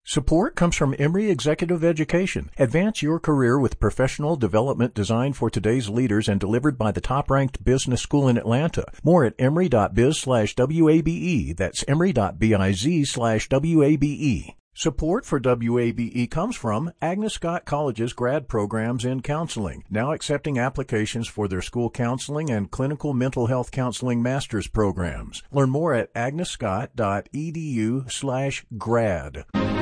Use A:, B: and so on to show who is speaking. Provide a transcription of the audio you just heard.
A: Support comes from Emory Executive Education. Advance your career with professional development designed for today's leaders and delivered by the top-ranked business school in Atlanta. More at emory.biz/WABE. That's emory.biz/WABE. Support for WABE comes from Agnes Scott College's grad programs in counseling, now accepting applications for their school counseling and clinical mental health counseling master's programs. Learn more at agnescott.edu/grad.